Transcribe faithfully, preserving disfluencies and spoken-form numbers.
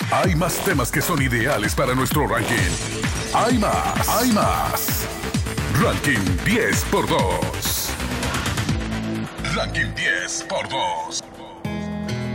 Hay más temas que son ideales para nuestro ranking. Hay más, hay más. Ranking diez por dos. Ranking diez por dos.